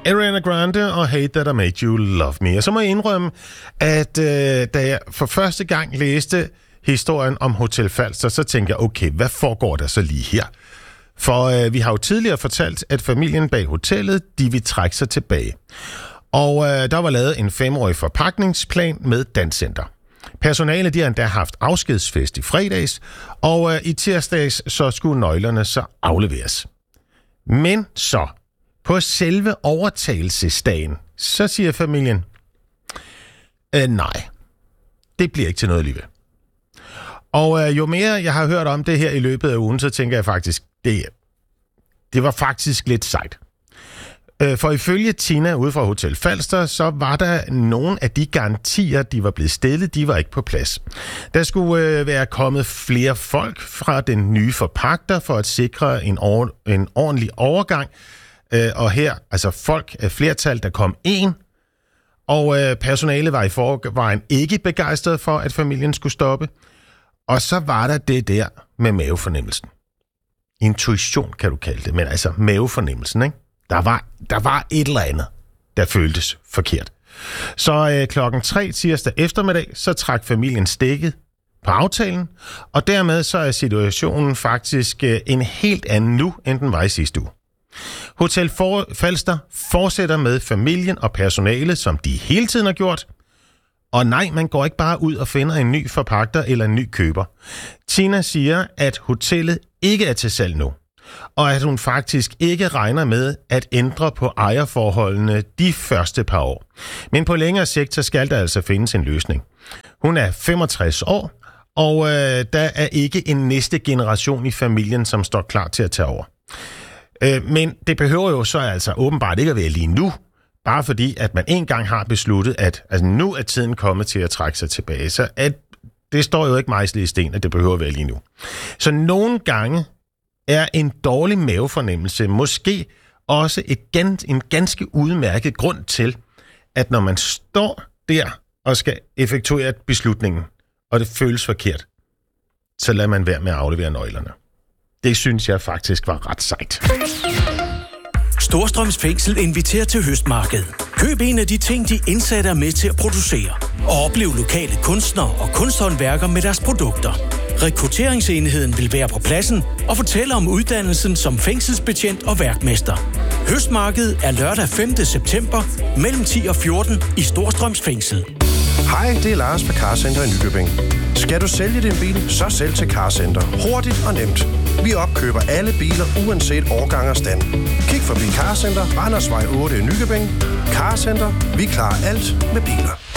Ariana Grande og Hate That I Made You Love Me. Og så må jeg indrømme, at da jeg for første gang læste historien om Hotel Falster, så tænkte jeg, okay, hvad foregår der så lige her? For vi har jo tidligere fortalt, at familien bag hotellet, de vil trække sig tilbage. Og der var lavet en 5-årig forpakningsplan med danscenter. Personalet, de har endda haft afskedsfest i fredags, og i tirsdags så skulle nøglerne så afleveres. Men så, på selve overtagelsesdagen, så siger familien, nej, det bliver ikke til noget alligevel. Og jo mere jeg har hørt om det her i løbet af ugen, så tænker jeg faktisk, det var faktisk lidt sejt. For ifølge Tina ude fra Hotel Falster, så var der nogle af de garantier, de var blevet stillet, de var ikke på plads. Der skulle være kommet flere folk fra den nye forpagter for at sikre en ordentlig overgang. Og her, altså folk af flertal, der kom 1. Og personalet var i forvejen ikke begejstret for, at familien skulle stoppe. Og så var der det der med mavefornemmelsen. Intuition kan du kalde det, men altså mavefornemmelsen, ikke? Der var et eller andet, der føltes forkert. Så 3:00 tirsdag eftermiddag, så trak familien stikket på aftalen, og dermed så er situationen faktisk en helt anden nu, end den var i sidste uge. Hotel Falster fortsætter med familien og personalet, som de hele tiden har gjort. Og nej, man går ikke bare ud og finder en ny forpagter eller en ny køber. Tina siger, at hotellet ikke er til salg nu, og at hun faktisk ikke regner med at ændre på ejerforholdene de første par år. Men på længere sigt, så skal der altså findes en løsning. Hun er 65 år, og der er ikke en næste generation i familien, som står klar til at tage over. Men det behøver jo så altså åbenbart ikke at være lige nu, bare fordi, at man engang har besluttet, at altså, nu er tiden kommet til at trække sig tilbage. Så det står jo ikke mejslet i sten, at det behøver at være lige nu. Så nogle gange er en dårlig mavefornemmelse måske også en ganske udmærket grund til, at når man står der og skal effektuere beslutningen, og det føles forkert, så lader man være med at aflevere nøglerne. Det synes jeg faktisk var ret sejt. Storstrøms Fængsel inviterer til høstmarked. Køb en af de ting, de indsatte er med til at producere. Og oplev lokale kunstnere og kunsthåndværkere med deres produkter. Rekrutteringsenheden vil være på pladsen og fortælle om uddannelsen som fængselsbetjent og værkmester. Høstmarkedet er lørdag 5. september mellem 10 og 14 i Storstrøms Fængsel. Hej, det er Lars fra Carcenter i Nykøbing. Skal du sælge din bil, så sælg til Carcenter. Hurtigt og nemt. Vi opkøber alle biler, uanset årgang og stand. Kig forbi Carcenter, Randersvej 8 i Nykøbing. Carcenter, vi klarer alt med biler.